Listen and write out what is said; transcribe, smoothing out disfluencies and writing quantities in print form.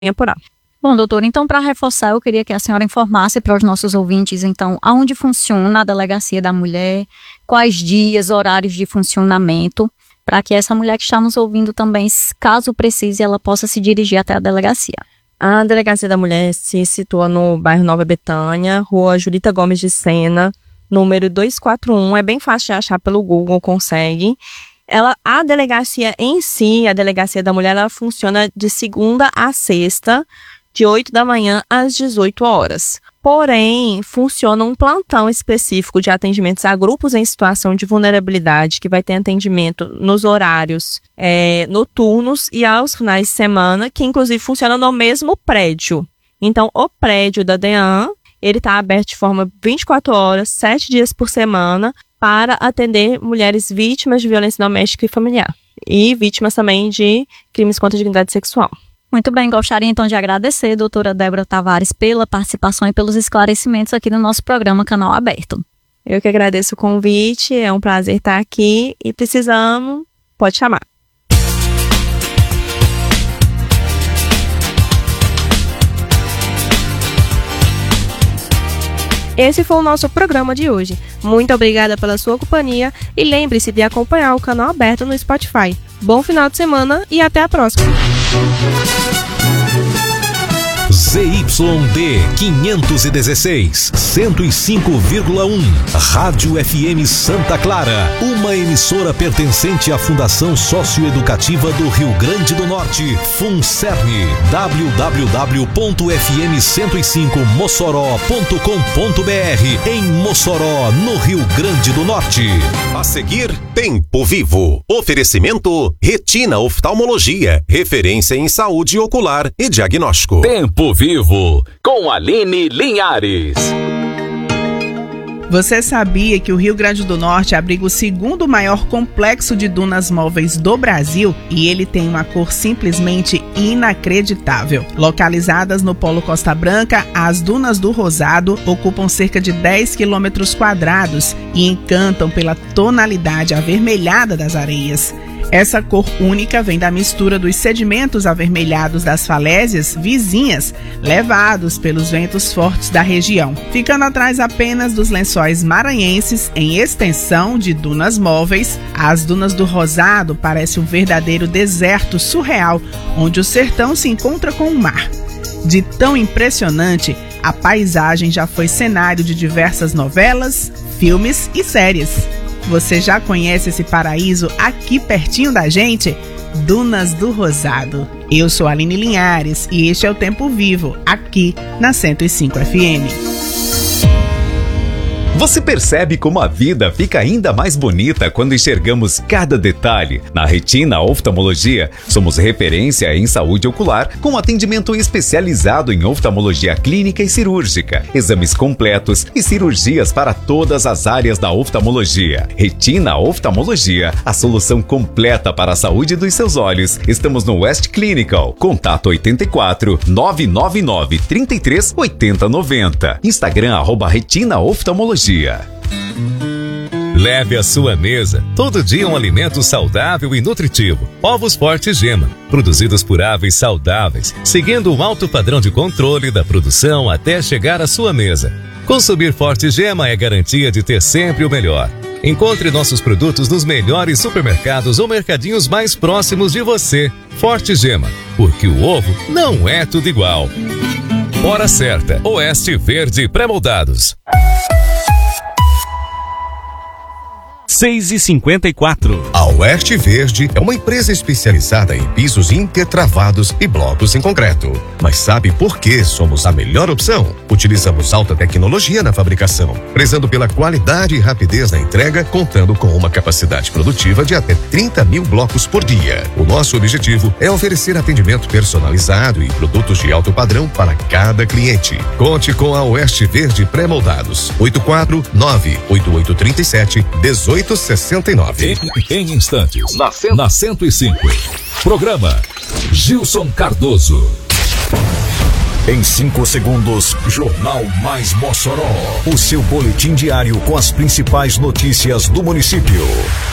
apurar. Bom, doutora, então para reforçar, eu queria que a senhora informasse para os nossos ouvintes, então, aonde funciona a Delegacia da Mulher, quais dias, horários de funcionamento, para que essa mulher que está nos ouvindo também, caso precise, ela possa se dirigir até a delegacia. A Delegacia da Mulher se situa no bairro Nova Betânia, Rua Julita Gomes de Sena, número 241, é bem fácil de achar pelo Google, consegue. A delegacia em si, a Delegacia da Mulher, ela funciona de segunda a sexta, de 8 da manhã às 18 horas. Porém, funciona um plantão específico de atendimentos a grupos em situação de vulnerabilidade, que vai ter atendimento nos horários noturnos e aos finais de semana, que inclusive funciona no mesmo prédio. Então, o prédio da DEAN, ele está aberto de forma 24 horas, 7 dias por semana, para atender mulheres vítimas de violência doméstica e familiar. E vítimas também de crimes contra a dignidade sexual. Muito bem, gostaria então de agradecer, doutora Débora Tavares, pela participação e pelos esclarecimentos aqui no nosso programa Canal Aberto. Eu que agradeço o convite, é um prazer estar aqui e precisamos, pode chamar. Esse foi o nosso programa de hoje. Muito obrigada pela sua companhia e lembre-se de acompanhar o Canal Aberto no Spotify. Bom final de semana e até a próxima. ZYD 516, 105,1. Rádio FM Santa Clara, uma emissora pertencente à Fundação Socioeducativa do Rio Grande do Norte, FUNCERN, www.fm105mossoró.com.br, em Mossoró, no Rio Grande do Norte. A seguir, Tempo Vivo. Oferecimento Retina Oftalmologia, referência em saúde ocular e diagnóstico. Tempo Vivo, com Aline Linhares. Você sabia que o Rio Grande do Norte abriga o segundo maior complexo de dunas móveis do Brasil e ele tem uma cor simplesmente inacreditável? Localizadas no Polo Costa Branca, as Dunas do Rosado ocupam cerca de 10 quilômetros quadrados e encantam pela tonalidade avermelhada das areias. Essa cor única vem da mistura dos sedimentos avermelhados das falésias vizinhas, levados pelos ventos fortes da região, ficando atrás apenas dos lençóis maranhenses em extensão de dunas móveis. As Dunas do Rosado parecem um verdadeiro deserto surreal, onde o sertão se encontra com o mar. De tão impressionante, a paisagem já foi cenário de diversas novelas, filmes e séries. Você já conhece esse paraíso aqui pertinho da gente? Dunas do Rosado. Eu sou a Aline Linhares e este é o Tempo Vivo, aqui na 105 FM. Você percebe como a vida fica ainda mais bonita quando enxergamos cada detalhe? Na Retina Oftalmologia, somos referência em saúde ocular, com atendimento especializado em oftalmologia clínica e cirúrgica, exames completos e cirurgias para todas as áreas da oftalmologia. Retina Oftalmologia, a solução completa para a saúde dos seus olhos. Estamos no West Clinical. Contato 84 999 33 80 90. Instagram @Retina Oftalmologia. Leve à sua mesa todo dia um alimento saudável e nutritivo. Ovos Forte Gema, produzidos por aves saudáveis, seguindo um alto padrão de controle da produção até chegar à sua mesa. Consumir Forte Gema é garantia de ter sempre o melhor. Encontre nossos produtos nos melhores supermercados ou mercadinhos mais próximos de você. Forte Gema, porque o ovo não é tudo igual. Hora certa, Oeste Verde Pré-moldados. 6h54. A Oeste Verde é uma empresa especializada em pisos intertravados e blocos em concreto. Mas sabe por que somos a melhor opção? Utilizamos alta tecnologia na fabricação, prezando pela qualidade e rapidez na entrega, contando com uma capacidade produtiva de até 30 mil blocos por dia. O nosso objetivo é oferecer atendimento personalizado e produtos de alto padrão para cada cliente. Conte com a Oeste Verde Pré-moldados. 849-8837-1869. Em instantes, na 105. Programa Gilson Cardoso. Em 5 segundos, Jornal Mais Mossoró. O seu boletim diário com as principais notícias do município.